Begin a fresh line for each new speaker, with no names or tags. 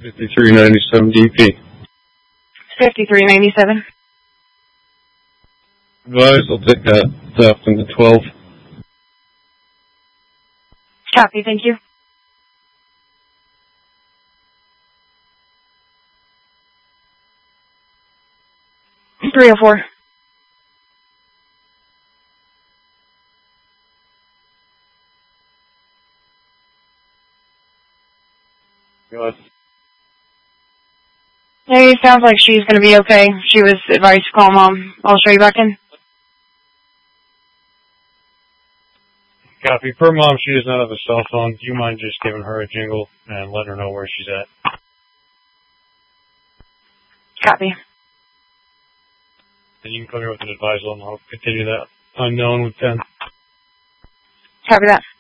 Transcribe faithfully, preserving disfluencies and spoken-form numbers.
fifty-three ninety-seven D P.
fifty-three ninety-seven.
Advise, I'll take that theft in the twelve.
Copy, thank you. three oh four.
Good.
Hey, sounds like she's going to be okay. She was advised to call Mom. I'll show you back in.
Copy. Per Mom, she does not have a cell phone. Do you mind just giving her a jingle and letting her know where she's at?
Copy.
And you can come here with an advisor and I'll continue that unknown with ten.
Copy that.